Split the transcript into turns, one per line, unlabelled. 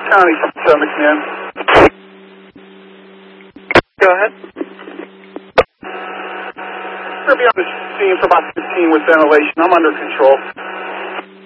County, 7 command.
Go ahead.
We're going to be on the scene for about 15 with ventilation. I'm under control.